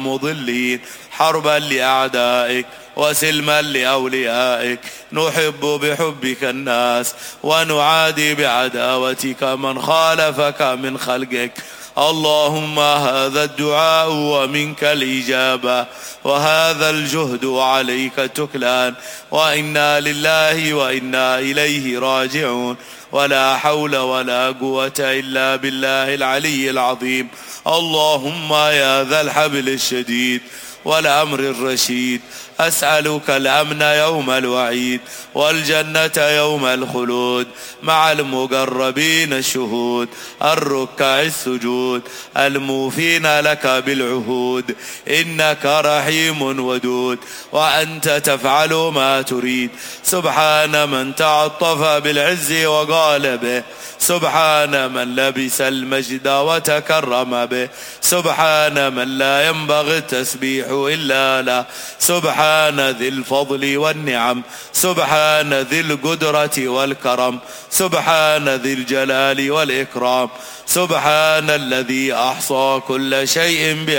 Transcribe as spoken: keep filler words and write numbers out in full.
مضلين، حربا لأعدائك وسلما لأوليائك. نحب بحبك الناس ونعادي بعداوتك من خالفك من خلقك. اللهم هذا الدعاء ومنك الإجابة، وهذا الجهد وعليك التكلان، وإنا لله وإنا إليه راجعون، ولا حول ولا قوة إلا بالله العلي العظيم. اللهم يا ذا الحبل الشديد والأمر الرشيد، أسألك الأمن يوم الوعيد والجنة يوم الخلود مع المقربين الشهود الركع السجود الموفين لك بالعهود. إنك رحيم ودود وأنت تفعل ما تريد. سبحان من تعطف بالعز وقال به، سبحان من لبس المجد وتكرم به، سبحان من لا ينبغي التسبيح إلا له، سبحان ذي الفضل والنعم، سبحان ذي القدرة والكرم، سبحان ذي الجلال والإكرام، سبحان الذي أحصى كل شيء